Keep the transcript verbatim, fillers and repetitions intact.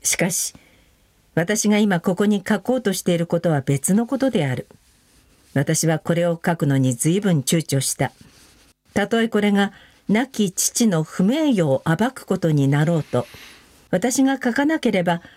しかし、私が今ここに書こうとしていることは別のことである。私はこれを書くのに随分躊躇した。たとえこれが亡き父の不名誉を暴くことになろうと、私が書かなければ